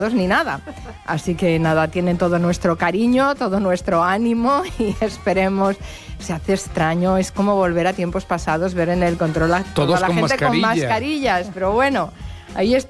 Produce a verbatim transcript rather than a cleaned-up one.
ni nada. Así que nada, tienen todo nuestro cariño, todo nuestro ánimo y esperemos. Se hace extraño, es como volver a tiempos pasados, ver en el control a toda Todos la con gente mascarilla. con mascarillas, pero bueno, ahí está.